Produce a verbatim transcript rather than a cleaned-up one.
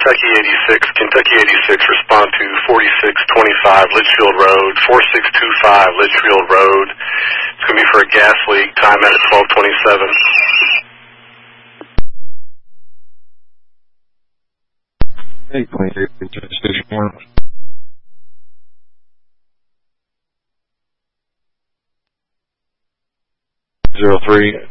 Kentucky eighty-six, Kentucky eighty-six, respond to forty-six twenty-five Litchfield Road, forty-six twenty-five Litchfield Road. It's going to be for a gas leak, time at twelve twenty-seven. eight twenty-eight, Station one. Zero three.